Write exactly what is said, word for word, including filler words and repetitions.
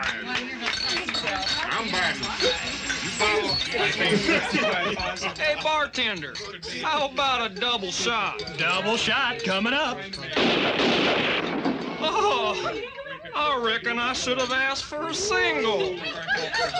buying. I'm buying. You follow? Hey, bartender, how about a double shot? Double shot coming up. Oh, I reckon I should have asked for a single.